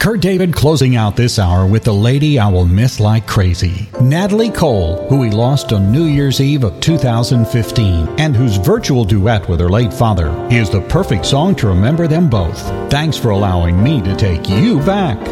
Kurt David closing out this hour with the lady I will miss like crazy, Natalie Cole, who he lost on New Year's Eve of 2015, and whose virtual duet with her late father is the perfect song to remember them both. Thanks for allowing me to take you back.